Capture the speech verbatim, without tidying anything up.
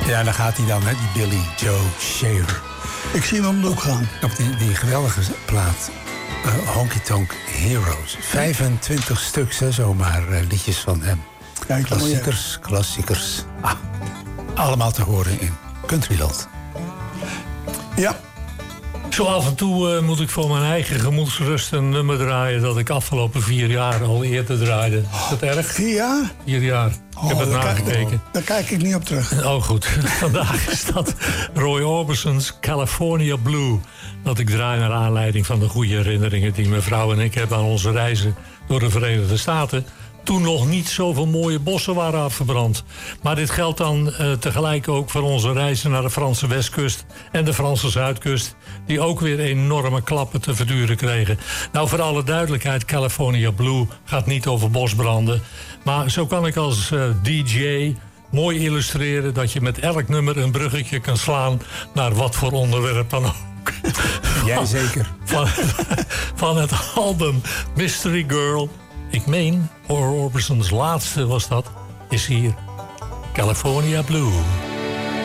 Ja, dan gaat hij dan, hè, die Billy Joe Shaver. Ik zie hem ook gaan. Op die, die geweldige plaat, uh, Honky Tonk Heroes. vijfentwintig stuks, hè, zomaar, uh, liedjes van hem. Ja, klassiekers, klassiekers. Ah, allemaal te horen in Countryland. Ja. Zo af en toe uh, moet ik voor mijn eigen gemoedsrust een nummer draaien dat ik afgelopen vier jaar al eerder draaide. Is dat erg? Vier jaar? Vier jaar. Oh, ik heb het daar nagekeken. Kijk, daar kijk ik niet op terug. Oh goed, vandaag is dat Roy Orbison's California Blue. Dat ik draai naar aanleiding van de goede herinneringen die mijn vrouw en ik hebben aan onze reizen door de Verenigde Staten. Toen nog niet zoveel mooie bossen waren afgebrand. Maar dit geldt dan uh, tegelijk ook voor onze reizen naar de Franse westkust en de Franse zuidkust, die ook weer enorme klappen te verduren kregen. Nou, voor alle duidelijkheid, California Blue gaat niet over bosbranden. Maar zo kan ik als uh, D J mooi illustreren dat je met elk nummer een bruggetje kan slaan naar wat voor onderwerp dan ook. Jij zeker. Van, van het album Mystery Girl. Ik meen, Roy Orbison's laatste was dat, is hier California Blue.